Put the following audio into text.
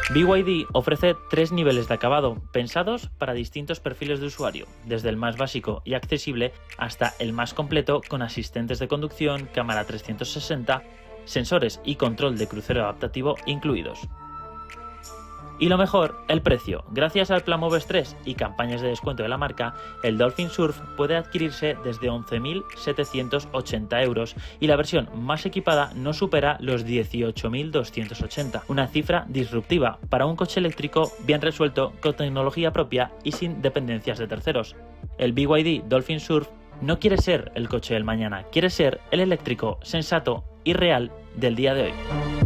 BYD ofrece 3 niveles de acabado, pensados para distintos perfiles de usuario, desde el más básico y accesible hasta el más completo con asistentes de conducción, cámara 360, sensores y control de crucero adaptativo incluidos. Y lo mejor, el precio. Gracias al Plan Moves 3 y campañas de descuento de la marca, el Dolphin Surf puede adquirirse desde 11.780 euros y la versión más equipada no supera los 18.280, una cifra disruptiva para un coche eléctrico bien resuelto con tecnología propia y sin dependencias de terceros. El BYD Dolphin Surf no quiere ser el coche del mañana, quiere ser el eléctrico sensato y real del día de hoy.